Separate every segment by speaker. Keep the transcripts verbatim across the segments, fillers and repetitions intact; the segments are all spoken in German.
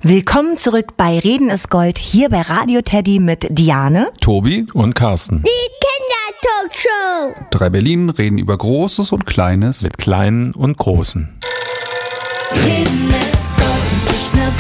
Speaker 1: Willkommen zurück bei Reden ist Gold, hier bei Radio Teddy mit Diane,
Speaker 2: Tobi und Carsten.
Speaker 3: Die Kindertalkshow.
Speaker 4: Drei Berlin reden über Großes und Kleines.
Speaker 2: Mit Kleinen und Großen.
Speaker 1: Reden ist Gold und nicht nur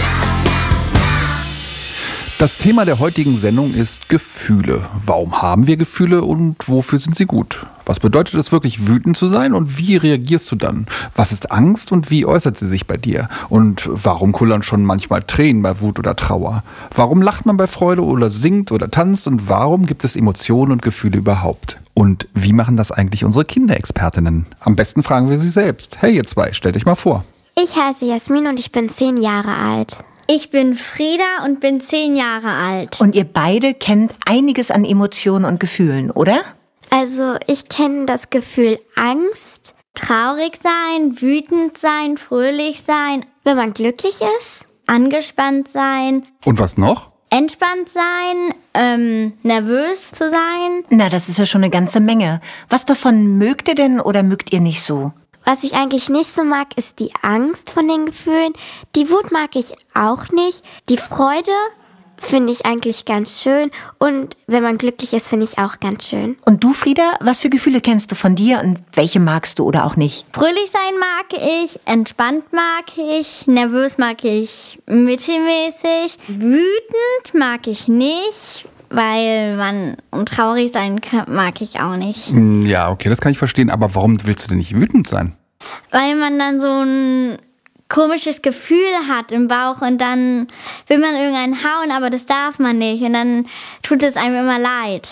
Speaker 4: Das Thema der heutigen Sendung ist Gefühle. Warum haben wir Gefühle und wofür sind sie gut? Was bedeutet es wirklich, wütend zu sein und wie reagierst du dann? Was ist Angst und wie äußert sie sich bei dir? Und warum kullern schon manchmal Tränen bei Wut oder Trauer? Warum lacht man bei Freude oder singt oder tanzt? Und warum gibt es Emotionen und Gefühle überhaupt? Und wie machen das eigentlich unsere Kinderexpertinnen? Am besten fragen wir sie selbst. Hey ihr zwei, stellt euch mal vor.
Speaker 3: Ich heiße Jasmin und ich bin zehn Jahre alt.
Speaker 5: Ich bin Frieda und bin zehn Jahre alt.
Speaker 1: Und ihr beide kennt einiges an Emotionen und Gefühlen, oder?
Speaker 3: Also ich kenne das Gefühl Angst,
Speaker 5: Traurig sein, wütend sein, fröhlich sein,
Speaker 3: wenn man glücklich ist.
Speaker 5: angespannt sein,
Speaker 4: Und was noch?
Speaker 5: entspannt sein, ähm, nervös zu sein.
Speaker 1: Na, das ist ja schon eine ganze Menge. Was davon mögt ihr denn oder mögt ihr nicht so?
Speaker 3: Was ich eigentlich nicht so mag, ist die Angst von den Gefühlen. Die Wut mag ich auch nicht. Die Freude finde ich eigentlich ganz schön. Und wenn man glücklich ist, finde ich auch ganz schön.
Speaker 1: Und du, Frieda, was für Gefühle kennst du von dir und welche magst du oder auch nicht?
Speaker 5: Fröhlich sein mag ich, entspannt mag ich, nervös mag ich mittelmäßig, wütend mag ich nicht, weil man und traurig sein kann, mag ich auch nicht.
Speaker 4: Hm, Ja, okay, das kann ich verstehen. Aber warum willst du denn nicht wütend sein?
Speaker 5: Weil man dann so ein komisches Gefühl hat im Bauch und dann will man irgendeinen hauen, aber das darf man nicht und dann tut es einem immer leid.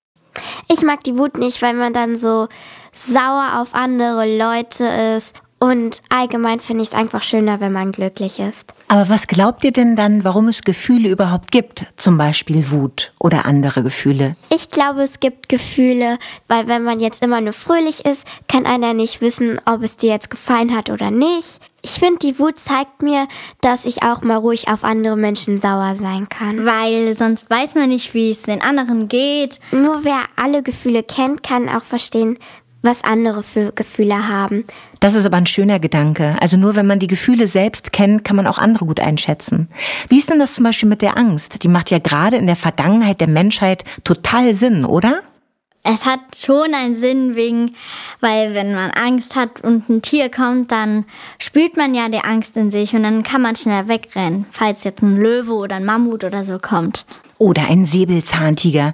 Speaker 3: Ich mag die Wut nicht, weil man dann so sauer auf andere Leute ist. Und allgemein finde ich es einfach schöner, wenn man glücklich ist.
Speaker 1: Aber was glaubt ihr denn dann, warum es Gefühle überhaupt gibt? Zum Beispiel Wut oder andere Gefühle?
Speaker 3: Ich glaube, es gibt Gefühle, weil wenn man jetzt immer nur fröhlich ist, kann einer nicht wissen, ob es dir jetzt gefallen hat oder nicht. Ich finde, die Wut zeigt mir, dass ich auch mal ruhig auf andere Menschen sauer sein kann.
Speaker 5: Weil sonst weiß man nicht, wie es den anderen geht.
Speaker 3: Nur wer alle Gefühle kennt, kann auch verstehen, was andere für Gefühle haben.
Speaker 1: Das ist aber ein schöner Gedanke. Also nur wenn man die Gefühle selbst kennt, kann man auch andere gut einschätzen. Wie ist denn das zum Beispiel mit der Angst? Die macht ja gerade in der Vergangenheit der Menschheit total Sinn, oder?
Speaker 5: Es hat schon einen Sinn, wegen, weil wenn man Angst hat und ein Tier kommt, dann spürt man ja die Angst in sich und dann kann man schnell wegrennen, falls jetzt ein Löwe oder ein Mammut oder so kommt.
Speaker 1: Oder ein Säbelzahntiger.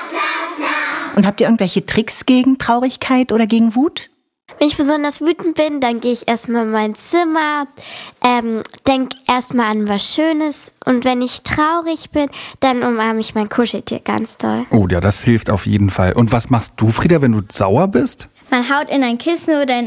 Speaker 1: Und habt ihr irgendwelche Tricks gegen Traurigkeit oder gegen Wut?
Speaker 3: Wenn ich besonders wütend bin, dann gehe ich erstmal in mein Zimmer, ähm, denke erstmal an was Schönes. Und wenn ich traurig bin, dann umarme ich mein Kuscheltier ganz doll.
Speaker 4: Oh ja, das hilft auf jeden Fall. Und was machst du, Frieda, wenn du sauer bist?
Speaker 5: Man haut in ein Kissen oder in